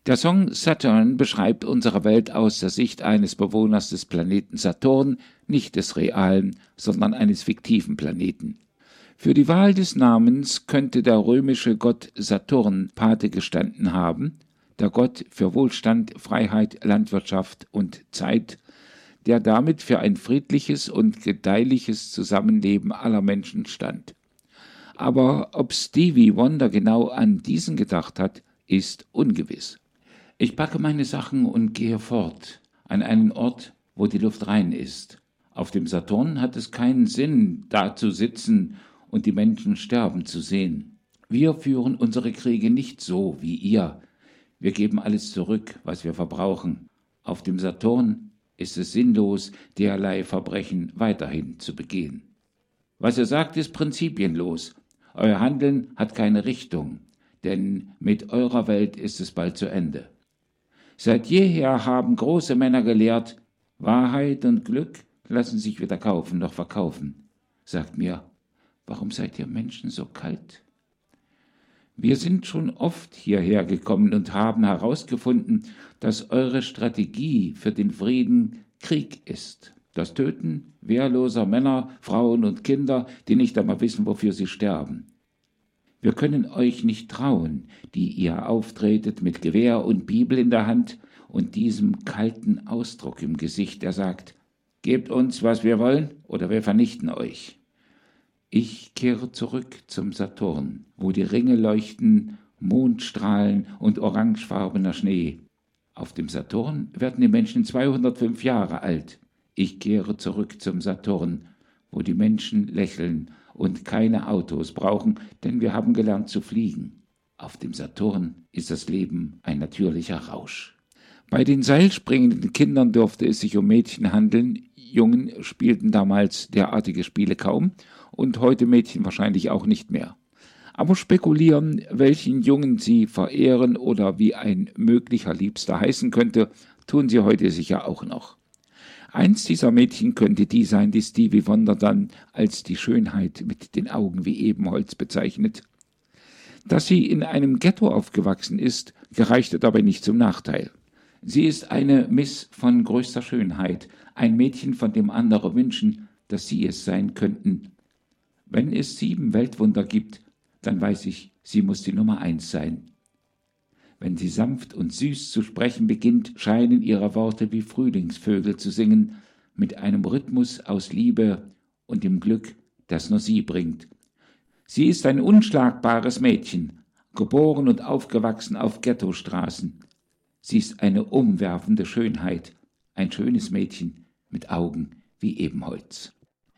Der Song Saturn beschreibt unsere Welt aus der Sicht eines Bewohners des Planeten Saturn, nicht des realen, sondern eines fiktiven Planeten. Für die Wahl des Namens könnte der römische Gott Saturn Pate gestanden haben, der Gott für Wohlstand, Freiheit, Landwirtschaft und Zeit, der damit für ein friedliches und gedeihliches Zusammenleben aller Menschen stand. Aber ob Stevie Wonder genau an diesen gedacht hat, ist ungewiss. Ich packe meine Sachen und gehe fort, an einen Ort, wo die Luft rein ist. Auf dem Saturn hat es keinen Sinn, da zu sitzen und die Menschen sterben zu sehen. Wir führen unsere Kriege nicht so wie ihr. Wir geben alles zurück, was wir verbrauchen. Auf dem Saturn ist es sinnlos, derlei Verbrechen weiterhin zu begehen. Was ihr sagt, ist prinzipienlos. Euer Handeln hat keine Richtung, denn mit eurer Welt ist es bald zu Ende. Seit jeher haben große Männer gelehrt, Wahrheit und Glück lassen sich weder kaufen noch verkaufen. Sagt mir, warum seid ihr Menschen so kalt? Wir sind schon oft hierher gekommen und haben herausgefunden, dass eure Strategie für den Frieden Krieg ist. Das Töten wehrloser Männer, Frauen und Kinder, die nicht einmal wissen, wofür sie sterben. Wir können euch nicht trauen, die ihr auftretet mit Gewehr und Bibel in der Hand und diesem kalten Ausdruck im Gesicht, der sagt, gebt uns, was wir wollen, oder wir vernichten euch. Ich kehre zurück zum Saturn, wo die Ringe leuchten, Mondstrahlen und orangefarbener Schnee. Auf dem Saturn werden die Menschen 205 Jahre alt. Ich kehre zurück zum Saturn, wo die Menschen lächeln und keine Autos brauchen, denn wir haben gelernt zu fliegen. Auf dem Saturn ist das Leben ein natürlicher Rausch. Bei den seilspringenden Kindern dürfte es sich um Mädchen handeln. Jungen spielten damals derartige Spiele kaum und heute Mädchen wahrscheinlich auch nicht mehr. Aber spekulieren, welchen Jungen sie verehren oder wie ein möglicher Liebster heißen könnte, tun sie heute sicher auch noch. Eins dieser Mädchen könnte die sein, die Stevie Wonder dann als die Schönheit mit den Augen wie Ebenholz bezeichnet. Dass sie in einem Ghetto aufgewachsen ist, gereichte dabei nicht zum Nachteil. Sie ist eine Miss von größter Schönheit, ein Mädchen, von dem andere wünschen, dass sie es sein könnten. Wenn es 7 Weltwunder gibt, dann weiß ich, sie muss die Nummer 1 sein. Wenn sie sanft und süß zu sprechen beginnt, scheinen ihre Worte wie Frühlingsvögel zu singen, mit einem Rhythmus aus Liebe und dem Glück, das nur sie bringt. Sie ist ein unschlagbares Mädchen, geboren und aufgewachsen auf Ghettostraßen. Sie ist eine umwerfende Schönheit, ein schönes Mädchen mit Augen wie Ebenholz.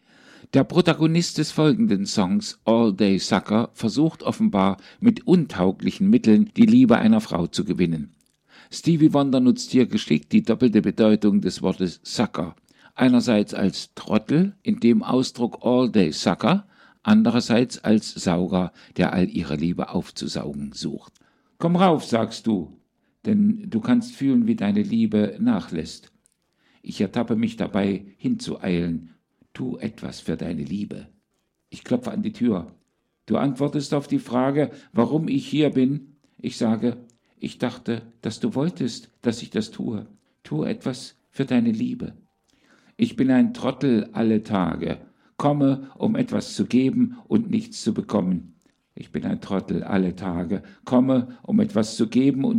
Der Protagonist des folgenden Songs, All Day Sucker, versucht offenbar mit untauglichen Mitteln die Liebe einer Frau zu gewinnen. Stevie Wonder nutzt hier geschickt die doppelte Bedeutung des Wortes Sucker. Einerseits als Trottel, in dem Ausdruck All Day Sucker, andererseits als Sauger, der all ihre Liebe aufzusaugen sucht. Komm rauf, sagst du, denn du kannst fühlen, wie deine Liebe nachlässt. Ich ertappe mich dabei, hinzueilen. Tu etwas für deine Liebe. Ich klopfe an die Tür. Du antwortest auf die Frage, warum ich hier bin. Ich sage, ich dachte, dass du wolltest, dass ich das tue. Tu etwas für deine Liebe. Ich bin ein Trottel alle Tage, komme, um etwas zu geben und nichts zu bekommen. Ich bin ein Trottel alle Tage, komme, um etwas zu geben und